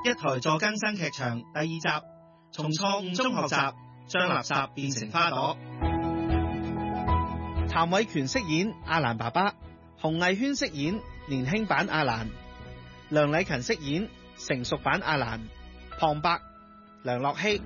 一台助更生劇場第2集，從錯誤中學習，將垃圾變成花朵。譚偉權飾演阿蘭爸爸，洪藝軒飾演年輕版阿蘭，梁禮勤飾演成熟版阿蘭，旁白梁樂希。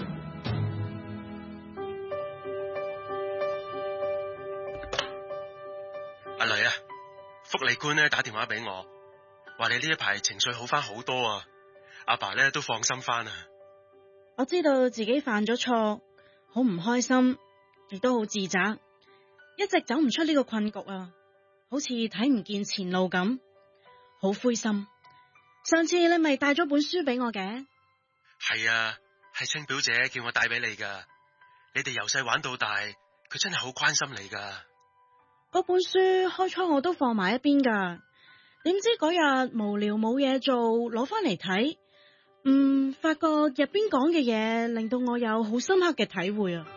阿女啊，福利官咧打電話俾我，話你呢一排情緒好翻好多啊，阿爸咧都放心翻啊。 我知道自己犯咗錯，好唔開心，亦都好自責，一直走唔出呢個困局啊，好似睇唔見前路咁，好灰心。上次你咪帶咗本書俾我嘅？ 係啊，係青表姐叫我帶俾你噶。你哋由細玩到大，佢真係好關心你噶。 嗰本書開初我都放埋一邊噶，點知嗰日無聊冇嘢做，攞翻嚟睇，發覺入邊講嘅嘢令到我有好深刻嘅體會啊！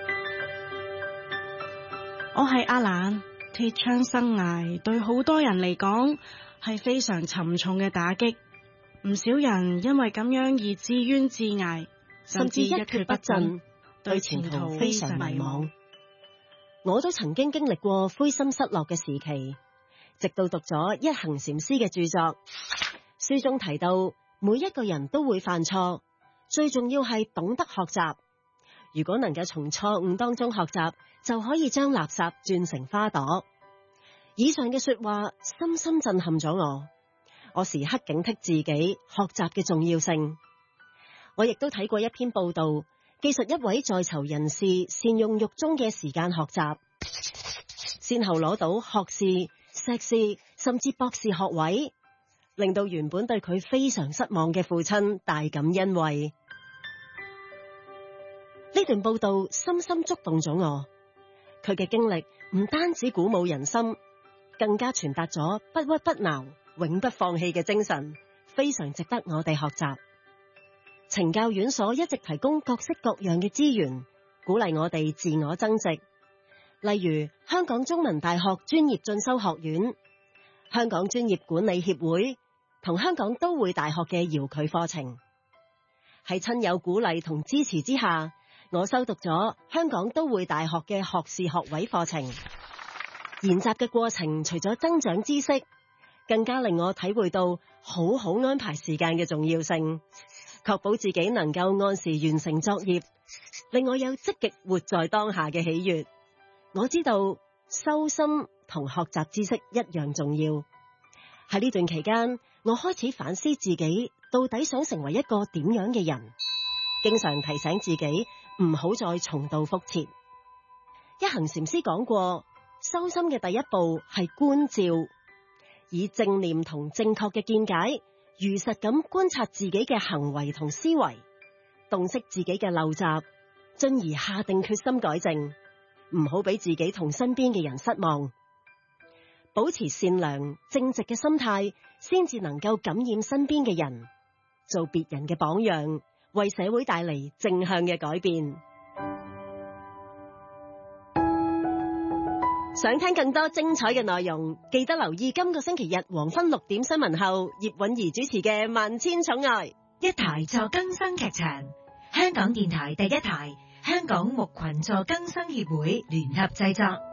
我係阿蘭，鐵槍生涯對好多人嚟講係非常沉重嘅打擊，唔少人因為咁樣而自怨自艾，甚至一蹶不振，對前途非常迷茫。 我都曾經經歷過灰心失落嘅時期，直到讀咗一行禪師嘅著作，書中提到每一個人都會犯錯，最重要係懂得學習。如果能夠從錯誤當中學習，就可以將垃圾轉成花朵。以上嘅說話深深震撼咗我，我時刻警惕自己學習嘅重要性。我亦都睇過一篇報道，記述一位在囚人士善用獄中嘅時間學習，先後攞到學士、碩士甚至博士學位，令到原本對佢非常失望嘅父親大感欣慰。呢段報道深深觸動咗我，佢嘅經歷唔單止鼓舞人心，更加傳達咗不屈不撓、永不放棄嘅精神，非常值得我哋學習。懲教院所一直提供各式各樣嘅資源，鼓勵我哋自我增值。例如香港中文大學專業進修學院、香港專業管理協會同香港都會大學嘅遙距課程。喺親友鼓勵同支持之下，我修讀咗香港都會大學嘅學士學位課程。研習嘅過程除咗增長知識，更加令我體會到好好安排時間嘅重要性，確保自己能夠按時完成作業，令我有積極活在當下嘅喜悅。我知道修心同學習知識一樣重要。喺呢段期間，我開始反思自己到底想成為一個點樣嘅人，經常提醒自己唔好再重蹈覆轍。一行禪師講過，修心嘅第一步係觀照，以正念同正確嘅見解，如實咁觀察自己嘅行為同思維，洞悉自己嘅陋習，進而下定決心改正，唔好俾自己同身邊嘅人失望。保持善良正直嘅心態，先至能夠感染身邊嘅人，做別人嘅榜樣，為社會帶嚟正向嘅改變。想聽更多精彩嘅內容，記得留意今個星期日黃昏6點新聞後，葉韻儀主持嘅《萬千寵愛》， 一台助更生劇場，香港電台第一台，香港牧群助更生協會聯合製作。